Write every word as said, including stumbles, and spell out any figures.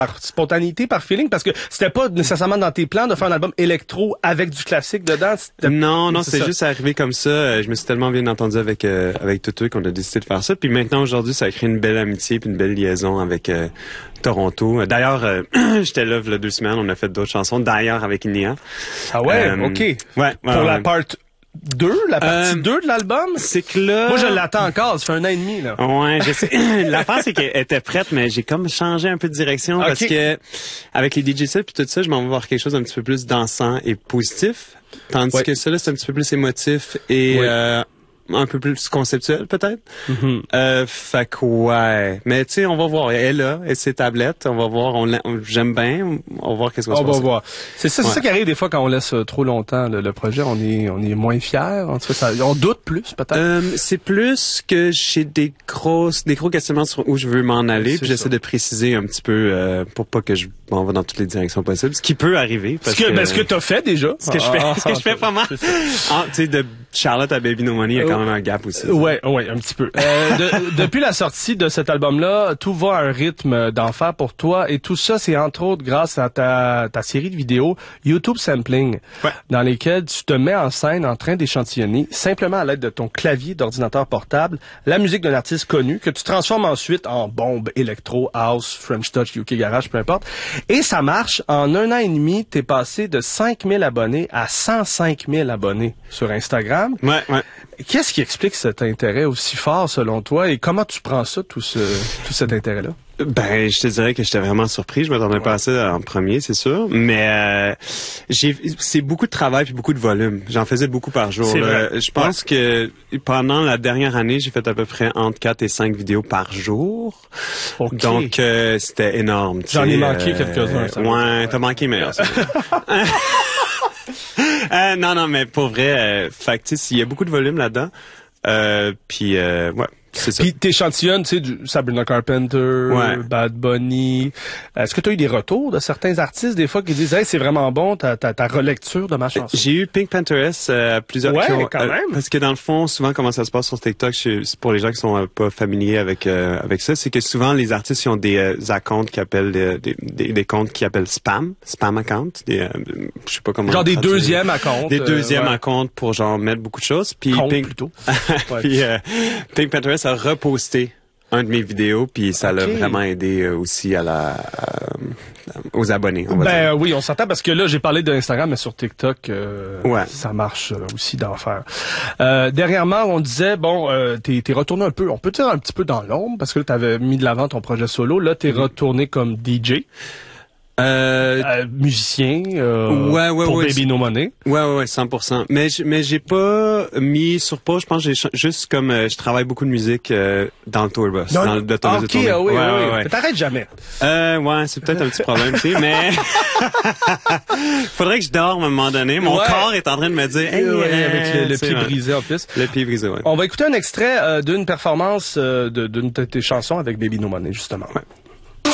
par spontanéité, par feeling, parce que c'était pas nécessairement dans tes plans de faire un album électro avec du classique dedans. Non, non, c'est, c'est juste arrivé comme ça. Je me suis tellement bien entendu avec euh, avec Tutu qu'on a décidé de faire ça. Puis maintenant, aujourd'hui, ça a créé une belle amitié puis une belle liaison avec euh, Toronto. D'ailleurs, euh, j'étais là il y a deux semaines, on a fait d'autres chansons. D'ailleurs, avec Inia. Ah ouais, euh, ok. Ouais. ouais Pour ouais, la ouais. part deux, la partie Euh, deux de l'album? C'est que là... Moi, je l'attends encore. Ça fait un an et demi, là. Ouais, je sais. L'affaire, c'est qu'elle était prête, mais j'ai comme changé un peu de direction okay. parce que avec les D J sets puis tout ça, je m'en vais voir quelque chose d'un petit peu plus dansant et positif. Tandis ouais. que ça, là, c'est un petit peu plus émotif et ouais. euh, un peu plus conceptuel, peut-être. Mm-hmm. Euh, fait que ouais. Mais tu sais, on va voir. Elle est là, et ses tablettes. On va voir. On, on j'aime bien. On va voir qu'est-ce qu'on se passe. On va voir. C'est ça, ouais. c'est ça qui arrive des fois quand on laisse euh, trop longtemps le, le projet. On est, on est moins fiers. En tout cas, ça, on doute plus, peut-être. Euh, c'est plus que j'ai des grosses, des gros questionnements sur où je veux m'en aller. Puis j'essaie de préciser un petit peu euh, pour pas que je m'en va dans toutes les directions possibles. Ce qui peut arriver. Parce ce que, que, ben, ce que t'as fait déjà. Ce que je fais, ah, ce que je fais pas mal. Ah, tu sais, de Charlotte à Baby No Money, il y a quand même un gap aussi. Ouais, ouais, un petit peu. Euh, de, depuis la sortie de cet album-là, tout va à un rythme d'enfer pour toi, et tout ça, c'est entre autres grâce à ta, ta série de vidéos YouTube Sampling, ouais. dans lesquelles tu te mets en scène en train d'échantillonner, simplement à l'aide de ton clavier d'ordinateur portable, la musique d'un artiste connu, que tu transformes ensuite en bombe, électro, house, French Touch, U K Garage, peu importe. Et ça marche. En un an et demi, t'es passé de cinq mille abonnés à cent cinq mille abonnés sur Instagram. Ouais, ouais. Qu'est-ce qui explique cet intérêt aussi fort selon toi et comment tu prends ça, tout ce, tout cet intérêt-là? Ben, je te dirais que j'étais vraiment surpris. Je m'attendais ouais. pas à ça en premier, c'est sûr. Mais euh, j'ai, c'est beaucoup de travail puis beaucoup de volume. J'en faisais beaucoup par jour. Là. Je pense ouais. que pendant la dernière année, j'ai fait à peu près entre quatre et cinq vidéos par jour. Okay. Donc, euh, c'était énorme. J'en ai manqué euh, quelques-uns. Ça ouais, t'as manqué meilleur. euh, non, non, mais pour vrai, euh, fait que tu sais, il y a beaucoup de volume là-dedans. Euh, puis, euh, ouais. C'est ça. Puis t'échantillonnes, tu sais, du Sabrina Carpenter, ouais. Bad Bunny. Est-ce que tu as eu des retours de certains artistes des fois qui disent, hey, c'est vraiment bon ta, ta, ta relecture de ma chanson? J'ai eu Pink Pantheress euh, plusieurs ouais, qui ont, quand même. Euh, parce que dans le fond, souvent comment ça se passe sur TikTok, c'est pour les gens qui sont euh, pas familiers avec euh, avec ça, c'est que souvent les artistes ils ont des euh, accounts qui appellent des, des, des, des comptes qui appellent spam, spam account, des euh, je sais pas comment. Genre des deuxièmes accounts. Des deuxièmes euh, ouais. accounts pour genre mettre beaucoup de choses. Puis Compte, Pink plutôt. puis euh, Pink Pantheress a reposté un de mes vidéos, puis ça l'a okay. vraiment aidé euh, aussi à la euh, aux abonnés. On va ben dire. oui, on s'entend parce que là, j'ai parlé d'Instagram, mais sur TikTok, euh, ouais. ça marche euh, aussi d'enfer. Euh, dernièrement, on disait, bon, euh, t'es, t'es retourné un peu, on peut dire un petit peu dans l'ombre, parce que là, t'avais mis de l'avant ton projet solo. Là, t'es mm-hmm. retourné comme D J. Euh, euh, musicien euh, ouais, ouais, pour ouais, Baby No Money. Ouais, ouais, ouais, cent pour cent. Mais mais j'ai pas mis sur pause. Je pense que j'ai juste comme euh, je travaille beaucoup de musique euh, dans le tour bus, non, dans le ah, ok, ah, oui, ouais, oui, ouais, oui. ouais. Mais t'arrêtes jamais. Euh, ouais, c'est peut-être un petit problème, tu sais, mais faudrait que je dorme à un moment donné. Mon ouais. corps est en train de me dire, hey, ouais, euh, avec le, le pied ouais. brisé en plus. Le pied brisé, ouais. On va écouter un extrait euh, d'une performance euh, de, d'une de tes chansons avec Baby No Money, justement. Ouais.